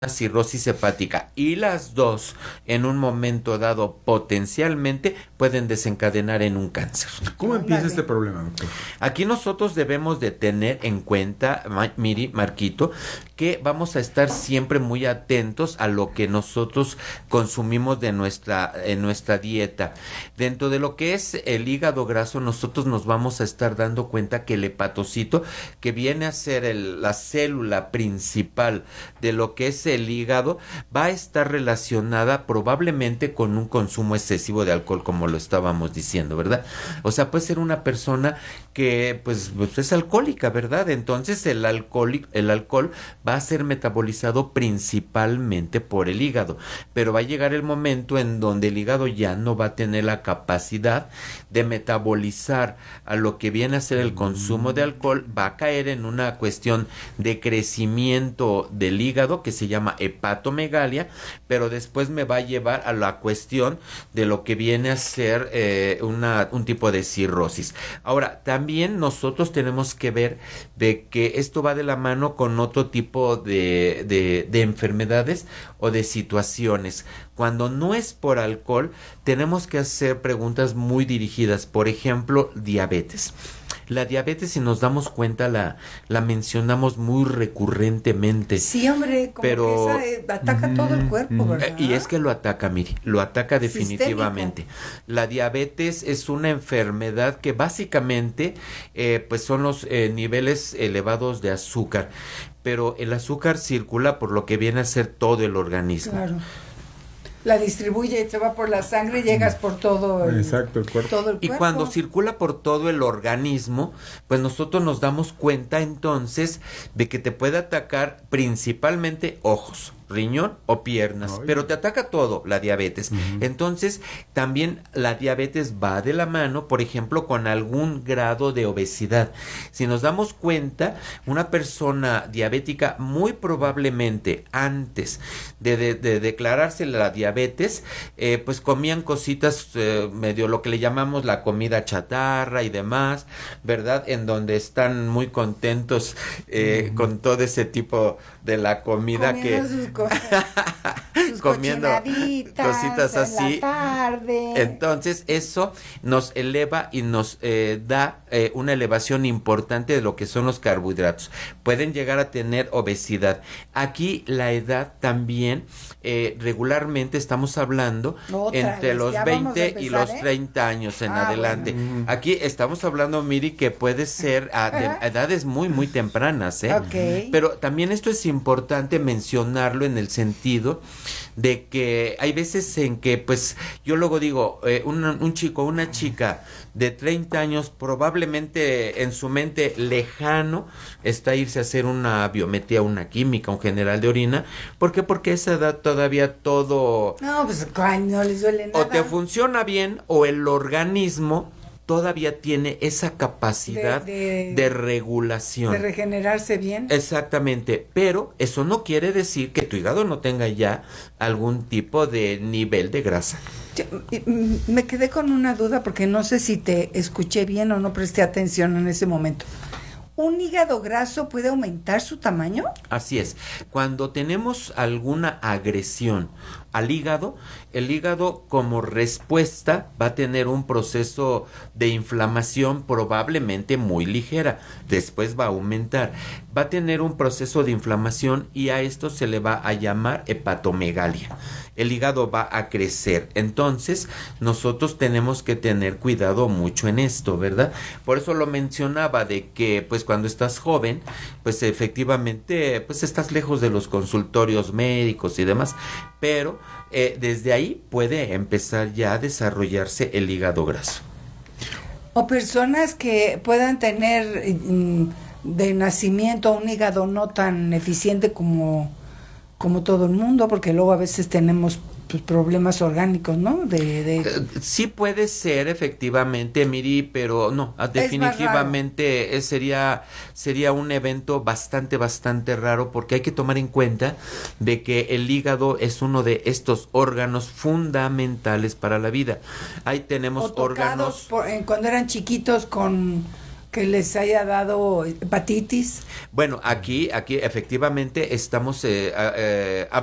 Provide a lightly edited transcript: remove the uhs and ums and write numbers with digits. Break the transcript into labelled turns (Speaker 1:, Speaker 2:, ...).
Speaker 1: cirrosis hepática, y las dos en un momento dado potencialmente pueden desencadenar en un cáncer.
Speaker 2: ¿Cómo empieza este problema, doctor?
Speaker 1: Aquí nosotros debemos de tener en cuenta, Miri, Marquito, que vamos a estar siempre muy atentos a lo que nosotros consumimos en nuestra dieta. Dentro de lo que es el hígado graso, nosotros nos vamos a estar dando cuenta que el hepatocito, que viene a ser la célula principal de lo que es el hígado, va a estar relacionada probablemente con un consumo excesivo de alcohol, como lo estábamos diciendo, ¿verdad? O sea, puede ser una persona que pues es alcohólica, ¿verdad? Entonces el alcohol va a ser metabolizado principalmente por el hígado, pero va a llegar el momento en donde el hígado ya no va a tener la capacidad de metabolizar a lo que viene a ser el consumo de alcohol, va a caer en una cuestión de crecimiento del hígado que se llama hepatomegalia, pero después me va a llevar a la cuestión de lo que viene a ser un tipo de cirrosis. Ahora, también nosotros tenemos que ver de que esto va de la mano con otro tipo de enfermedades o de situaciones. Cuando no es por alcohol, tenemos que hacer preguntas muy dirigidas. Por ejemplo, diabetes. La diabetes, si nos damos cuenta, la mencionamos muy recurrentemente.
Speaker 3: Sí, hombre, como
Speaker 1: pero
Speaker 3: que esa ataca todo el cuerpo, ¿verdad?
Speaker 1: y es que lo ataca, Miri, lo ataca definitivamente. Sistémico. La diabetes es una enfermedad que básicamente pues son los niveles elevados de azúcar, pero el azúcar circula por lo que viene a ser todo el organismo.
Speaker 3: Claro. La distribuye, se va por la sangre y llegas por todo el,
Speaker 2: exacto, el cuerpo.
Speaker 3: Todo el cuerpo.
Speaker 1: Y cuando circula por todo el organismo, pues nosotros nos damos cuenta entonces de que te puede atacar principalmente ojos, riñón o piernas, pero te ataca todo la diabetes. Entonces, también la diabetes va de la mano, por ejemplo, con algún grado de obesidad. Si nos damos cuenta, una persona diabética muy probablemente antes de declararse la diabetes, pues comían cositas medio lo que le llamamos la comida chatarra y demás, ¿verdad? En donde están muy contentos con todo ese tipo de la comida comiendo cositas así.
Speaker 3: En la tarde.
Speaker 1: Entonces eso nos eleva y nos da una elevación importante de lo que son los carbohidratos. Pueden llegar a tener obesidad. Aquí la edad también, regularmente estamos hablando entre los 20 y los 30 años en adelante. Bueno. Aquí estamos hablando, Miri, que puede ser de edades muy, muy tempranas,
Speaker 3: Okay.
Speaker 1: Pero también esto es importante mencionarlo en el sentido de que hay veces en que, pues, yo luego digo, un chico o una chica de 30 años probablemente en su mente lejano está irse a hacer una biometría, una química, un general de orina. ¿Por qué? Porque a esa edad todavía todo...
Speaker 3: No, pues no les duele nada.
Speaker 1: O te funciona bien o el organismo todavía tiene esa capacidad de regulación.
Speaker 3: De regenerarse bien.
Speaker 1: Exactamente, pero eso no quiere decir que tu hígado no tenga ya algún tipo de nivel de grasa.
Speaker 3: Me quedé con una duda porque no sé si te escuché bien o no presté atención en ese momento. ¿Un hígado graso puede aumentar su tamaño?
Speaker 1: Así es. Cuando tenemos alguna agresión al hígado, el hígado como respuesta va a tener un proceso de inflamación probablemente muy ligera. Después va a aumentar. Va a tener un proceso de inflamación y a esto se le va a llamar hepatomegalia. El hígado va a crecer. Entonces, nosotros tenemos que tener cuidado mucho en esto, ¿verdad? Por eso lo mencionaba de que, pues, cuando estás joven, pues, efectivamente, pues, estás lejos de los consultorios médicos y demás, pero desde ahí puede empezar ya a desarrollarse el hígado graso.
Speaker 3: O personas que puedan tener de nacimiento un hígado no tan eficiente como todo el mundo, porque luego a veces tenemos pues, problemas orgánicos, ¿no?
Speaker 1: Sí puede ser efectivamente, Miri, pero no, definitivamente sería un evento bastante raro, porque hay que tomar en cuenta de que el hígado es uno de estos órganos fundamentales para la vida. Ahí tenemos órganos
Speaker 3: cuando eran chiquitos con que les haya dado hepatitis.
Speaker 1: Bueno, aquí efectivamente estamos